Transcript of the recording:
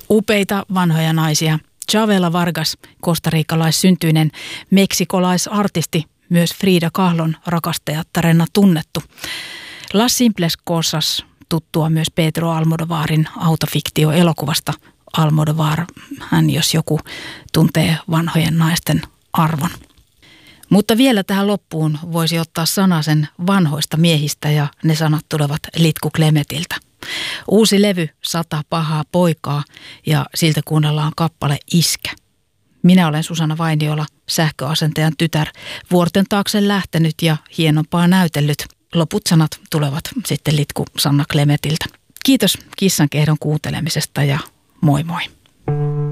Upeita vanhoja naisia. Chavela Vargas, kostarikalaissyntyinen meksikolaisartisti, myös Frida Kahlon rakastajattarena tunnettu. Las Simples Cosas, tuttua myös Pedro Almodovarin autofiktioelokuvasta. Almodovar, hän jos joku tuntee vanhojen naisten arvon. Mutta vielä tähän loppuun voisi ottaa sanasen vanhoista miehistä ja ne sanat tulevat Litku Klemetiltä. Uusi levy 100 pahaa poikaa ja siltä kuunnellaan kappale Iskä. Minä olen Susanna Vainiola, sähköasentajan tytär, vuorten taakse lähtenyt ja hienompaa näytellyt. Loput sanat tulevat sitten Litku Sanna Klemetiltä. Kiitos kissankehdon kuuntelemisesta ja moi moi.